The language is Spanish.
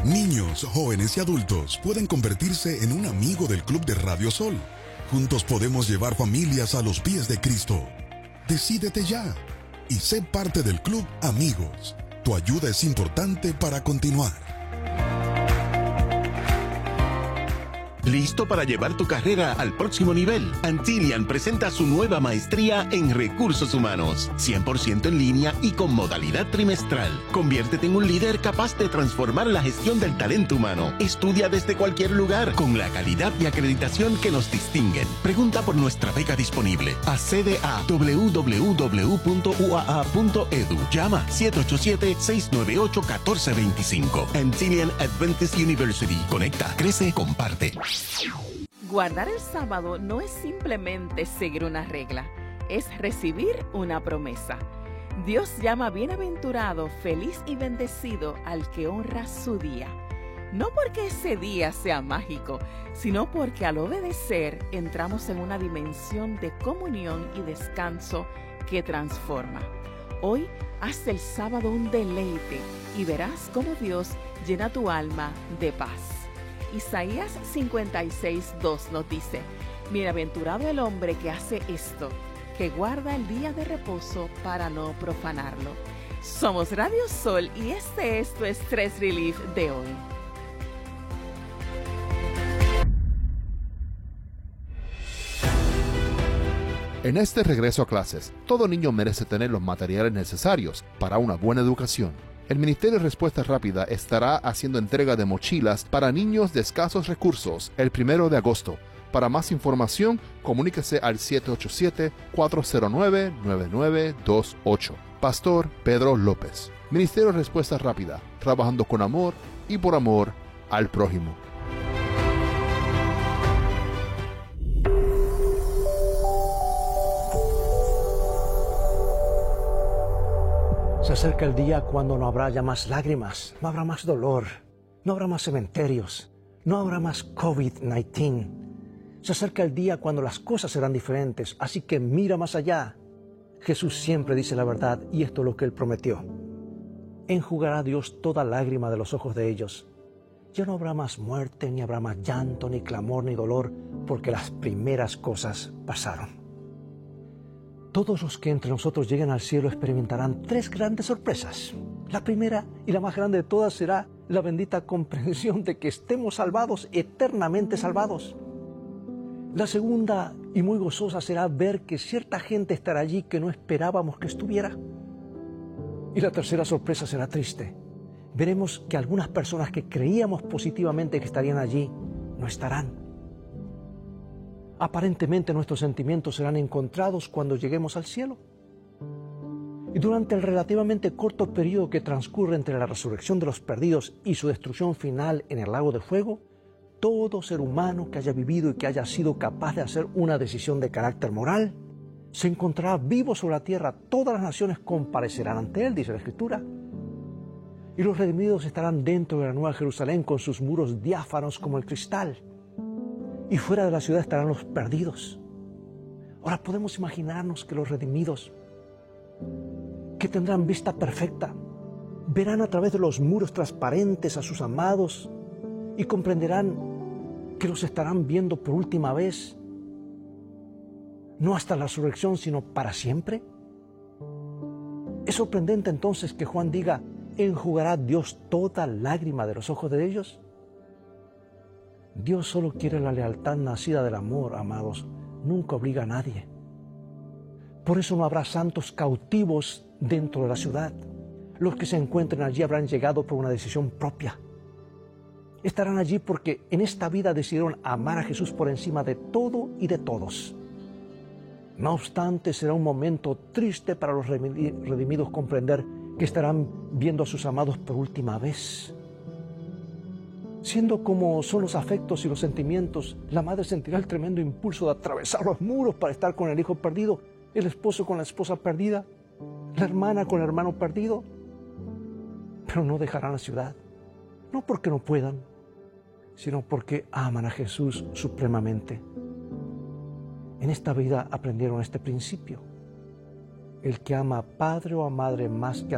Niños, jóvenes y adultos pueden convertirse en un amigo del Club de Radio Sol. Juntos podemos llevar familias a los pies de Cristo. Decídete ya y sé parte del Club Amigos. Tu ayuda es importante para continuar. ¿Listo para llevar tu carrera al próximo nivel? Antillian presenta su nueva maestría en Recursos Humanos, 100% en línea y con modalidad trimestral. Conviértete en un líder capaz de transformar la gestión del talento humano. Estudia desde cualquier lugar con la calidad y acreditación que nos distinguen. Pregunta por nuestra beca disponible. Accede a www.uaa.edu. Llama 787-698-1425. Antillian Adventist University. Conecta, crece, comparte. Guardar el sábado no es simplemente seguir una regla, es recibir una promesa. Dios llama bienaventurado, feliz y bendecido al que honra su día. No porque ese día sea mágico, sino porque al obedecer entramos en una dimensión de comunión y descanso que transforma. Hoy haz del sábado un deleite y verás cómo Dios llena tu alma de paz. Isaías 56:2 nos dice: bienaventurado el hombre que hace esto, que guarda el día de reposo para no profanarlo. Somos Radio Sol y este es tu Stress Relief de hoy. En este regreso a clases, todo niño merece tener los materiales necesarios para una buena educación. El Ministerio de Respuesta Rápida estará haciendo entrega de mochilas para niños de escasos recursos el 1 de agosto. Para más información, comuníquese al 787-409-9928. Pastor Pedro López. Ministerio de Respuesta Rápida, trabajando con amor y por amor al prójimo. Se acerca el día cuando no habrá ya más lágrimas, no habrá más dolor, no habrá más cementerios, no habrá más COVID-19. Se acerca el día cuando las cosas serán diferentes, así que mira más allá. Jesús siempre dice la verdad y esto es lo que Él prometió. Enjugará Dios toda lágrima de los ojos de ellos. Ya no habrá más muerte, ni habrá más llanto, ni clamor, ni dolor, porque las primeras cosas pasaron. Todos los que entre nosotros lleguen al cielo experimentarán 3 grandes sorpresas. La primera y la más grande de todas será la bendita comprensión de que estemos salvados, eternamente salvados. La segunda y muy gozosa será ver que cierta gente estará allí que no esperábamos que estuviera. Y la tercera sorpresa será triste. Veremos que algunas personas que creíamos positivamente que estarían allí no estarán. Aparentemente nuestros sentimientos serán encontrados cuando lleguemos al cielo. Y durante el relativamente corto periodo que transcurre entre la resurrección de los perdidos y su destrucción final en el lago de fuego, todo ser humano que haya vivido y que haya sido capaz de hacer una decisión de carácter moral, se encontrará vivo sobre la tierra. Todas las naciones comparecerán ante Él, dice la Escritura. Y los redimidos estarán dentro de la Nueva Jerusalén con sus muros diáfanos como el cristal. Y fuera de la ciudad estarán los perdidos. Ahora podemos imaginarnos que los redimidos, que tendrán vista perfecta, verán a través de los muros transparentes a sus amados y comprenderán que los estarán viendo por última vez, no hasta la resurrección, sino para siempre. Es sorprendente entonces que Juan diga: ¿enjugará Dios toda lágrima de los ojos de ellos? Dios solo quiere la lealtad nacida del amor, amados. Nunca obliga a nadie. Por eso no habrá santos cautivos dentro de la ciudad. Los que se encuentren allí habrán llegado por una decisión propia. Estarán allí porque en esta vida decidieron amar a Jesús por encima de todo y de todos. No obstante, será un momento triste para los redimidos comprender que estarán viendo a sus amados por última vez. Siendo como son los afectos y los sentimientos, la madre sentirá el tremendo impulso de atravesar los muros para estar con el hijo perdido, el esposo con la esposa perdida, la hermana con el hermano perdido. Pero no dejarán la ciudad, no porque no puedan, sino porque aman a Jesús supremamente. En esta vida aprendieron este principio: el que ama a padre o a madre más que a